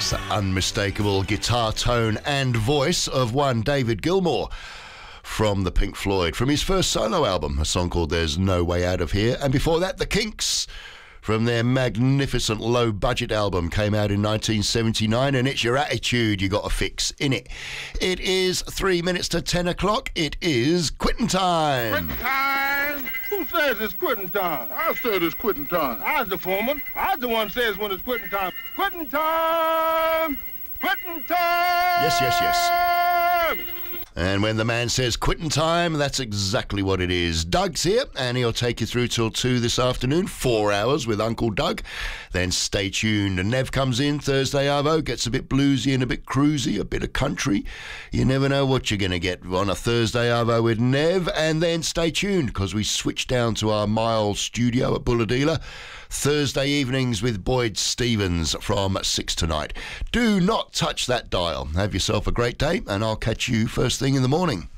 That's the unmistakable guitar tone and voice of one David Gilmour from the Pink Floyd, from his first solo album, a song called There's No Way Out of Here. And before that, the Kinks, from their magnificent low-budget album, came out in 1979, and it's your attitude you got to fix, innit? It is 3 minutes to 10 o'clock. It is quitting time. Quitting time? Who says it's quitting time? I said it's quitting time. I was the foreman. I was the one says when it's quitting time. Quitting time! Quitting time! Yes, yes, yes. And when the man says quitting time, that's exactly what it is. Doug's here, and he'll take you through till 2 this afternoon, 4 hours with Uncle Doug. Then stay tuned. And Nev comes in, Thursday Arvo, gets a bit bluesy and a bit cruisy, a bit of country. You never know what you're going to get on a Thursday Arvo with Nev. And then stay tuned, because we switch down to our Mile studio at Bulladila. Thursday evenings with Boyd Stevens from 6 tonight. Do not touch that dial. Have yourself a great day, and I'll catch you first thing in the morning.